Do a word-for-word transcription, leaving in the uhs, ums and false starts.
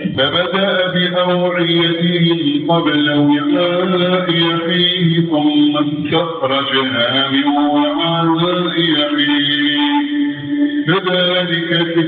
فبدأ بأوعيتهم قبل وعاء أخيه ثم استخرجها من وعاء أخيه كذلك